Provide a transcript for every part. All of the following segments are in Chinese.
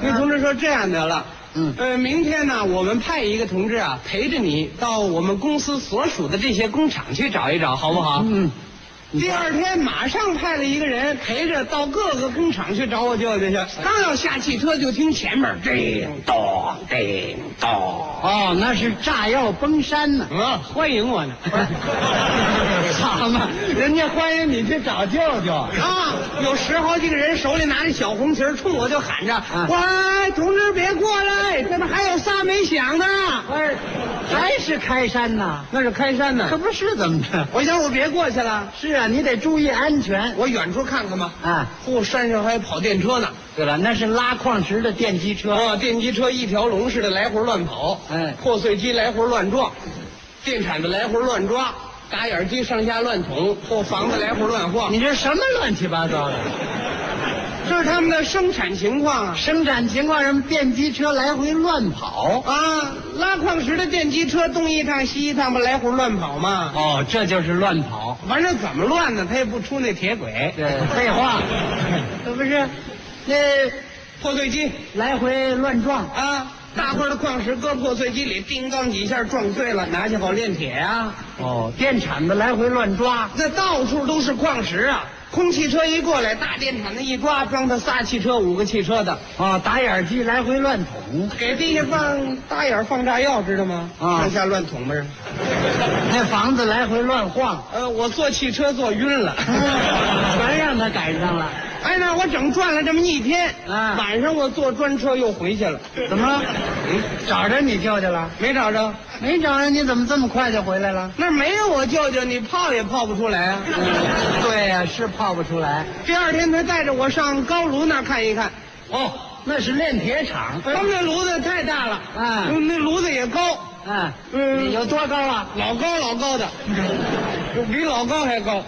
那同志说这样得了，明天呢，我们派一个同志啊，陪着你到我们公司所属的这些工厂去找一找，好不好？第二天马上派了一个人陪着到各个工厂去找我舅舅去。刚要下汽车，就听前面叮咚叮咚。 哦，那是炸药崩山呢。 欢迎我呢。 好嘛，人家欢迎你去找舅舅啊！有10好几个人手里拿着小红旗儿，冲我就喊着：“喂，同志别过来，这边还有仨没响呢。” 还是开山呐？ 那是开山呢， 可不是怎么着？ 我想我别过去了。 是啊，你得注意安全。 我远处看看吧。山上还跑电车呢。 对了，那是拉矿石的电机车。 电机车一条龙似的来回乱跑，破碎机来回乱撞，电铲子来回乱抓，打眼机上下乱捅，或房子来回乱晃。 你这什么乱七八糟的？ 这是他们的生产情况啊！ 生产情况，人们电机车来回乱跑啊！拉矿石的电机车东一趟西一趟，不来回乱跑吗？ 这就是乱跑。 反正怎么乱呢，他也不出那铁轨。 对，废话，这不是那破碎机来回乱撞啊！大块的矿石搁破碎机里，叮当几下撞碎了，拿去好炼铁啊！ 电铲子来回乱抓， 那到处都是矿石啊！空汽车一过来，大电铲子一抓，装他仨汽车、5个汽车的。 打眼机来回乱捅， 给地下放大眼放炸药，知道吗？上下乱捅吧。 那房子来回乱晃。 我坐汽车坐晕了， 全让他赶上了。 那我整转了这么一天，晚上我坐专车又回去了。 怎么了？找着你舅舅了？ 没找着， 没找着，你怎么这么快就回来了？ 那没有我舅舅，你泡也泡不出来啊。 对呀，是泡不出来。 第二天他带着我上高炉那儿看一看。 那是炼铁厂， 他们那炉子太大了，那炉子也高， 有多高啊？ 老高的，比老高还高。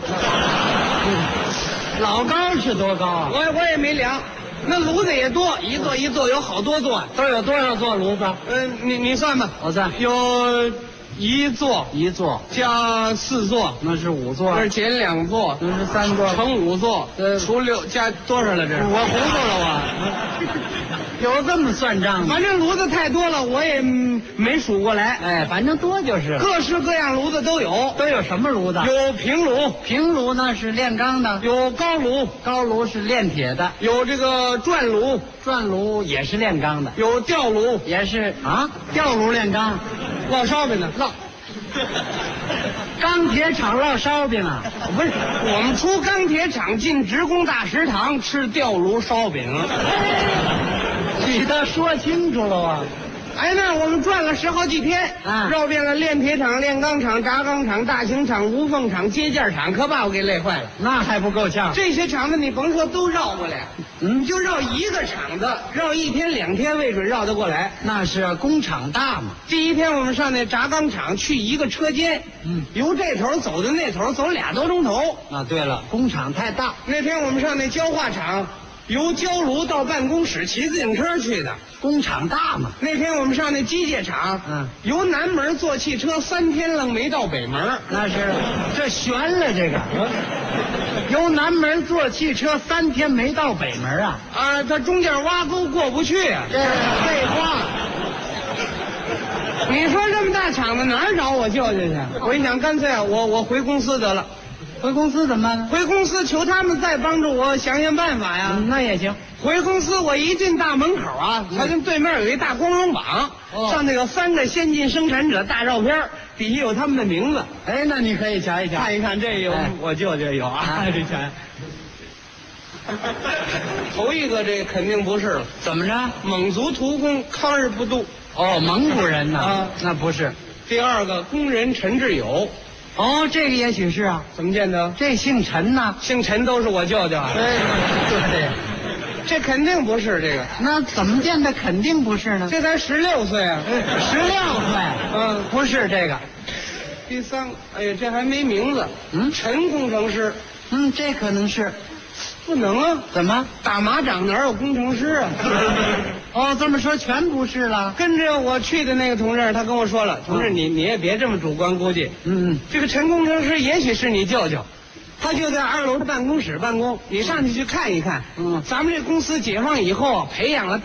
老高是多高啊？ 我也没量。那炉子也多，一座有好多座， 都有多少座炉子？ 你算吧， 我算有一座加4座， 那是5座， 那是减2座， 那是3座， 乘5座，除6加多少了？这是我糊涂了我。有这么算账吗？ 反正炉子太多了，我也没数过来。 反正多就是各式各样炉子都有。 都有什么炉子？ 有平炉， 平炉呢是炼钢的； 有高炉， 高炉是炼铁的； 有这个转炉， 转炉也是炼钢的； 有吊炉， 也是吊炉炼钢， 烙烧饼的烙。 钢铁厂烙烧饼啊？ 不是，我们出钢铁厂进职工大食堂吃吊炉烧饼。 你倒说清楚了啊！ 那我们转了10好几天，绕遍了炼铁厂、炼钢厂、轧钢厂、大型厂、无缝厂、接件厂，可把我给累坏了。 那还不够呛？ 这些厂子你甭说都绕过来，就绕一个厂子，绕1天2天未准绕得过来。 那是工厂大嘛。 第一天我们上那轧钢厂去一个车间，由这头走到那头，走2多钟头。 对了，工厂太大。 那天我们上那焦化厂。由焦炉到办公室骑自行车去的， 工厂大嘛。 那天我们上那机械厂，由南门坐汽车3天愣没到北门。 那是，这悬了这个。由南门坐汽车3天没到北门啊！ 他中间挖沟过不去啊。 这废话。 你说这么大厂子哪儿找我舅舅去？我一想，干脆我回公司得了。 回公司怎么办？ 回公司求他们再帮助我想想办法呀。 那也行。 回公司我一进大门口瞧见对面有一大光荣榜，上那个3个先进生产者大照片，底下有他们的名字。 那你可以瞧一瞧， 看一看，这有我舅舅有这全。头一个这肯定不是了。 怎么着？ 蒙族屠工康日不度。 蒙古人呐。那不是。 第二个工人陈志友。 这个也许是啊。 怎么见得？ 这姓陈呐。 姓陈都是我舅舅。 对， 这肯定不是这个。 那怎么见的肯定不是呢？ 这才16岁啊 ！16岁。不是这个。 第三个，这还没名字。陈工程师。 这可能是。 不能啊！ 怎么？ 打马掌哪有工程师啊？ 这么说全不是了。 跟着我去的那个同志，他跟我说了，同志你也别这么主观估计。这个陈工程师也许是你舅舅，他就在2楼的办公室办公，你上去看一看。咱们这公司解放以后培养了